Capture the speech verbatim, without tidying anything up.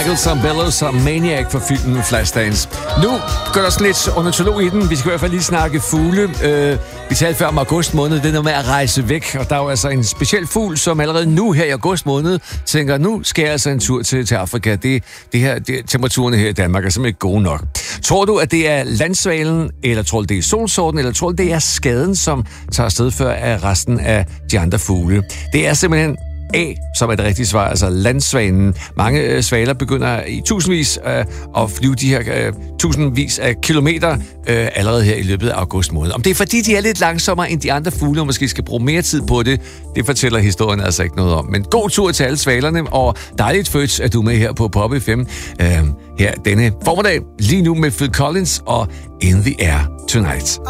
Michael Zambellos og Maniac for filmen Flashdance. Nu går der sådan lidt ornitolog i den. Vi skal i hvert fald lige snakke fugle. Øh, vi talte før om august måned. Det er noget med at rejse væk. Og der er jo altså en speciel fugl, som allerede nu her i august måned tænker, nu skal jeg altså en tur til, til Afrika. Det, det her, det, temperaturerne her i Danmark er simpelthen ikke gode nok. Tror du, at det er landsvalen, eller tror du, det er solsorten, eller tror du, det er skaden, som tager afsted før af resten af de andre fugle? Det er simpelthen A, som er det rigtige svar, altså landsvanen. Mange øh, svaler begynder i tusindvis øh, at flyve de her øh, tusindvis af kilometer øh, allerede her i løbet af august måned. Om det er fordi, de er lidt langsommere end de andre fugle, og måske skal bruge mere tid på det, det fortæller historien altså ikke noget om. Men god tur til alle svalerne, og dejligt født, at du er med her på Pop F M. Øh, her denne formiddag, lige nu med Phil Collins og In the Air Tonight.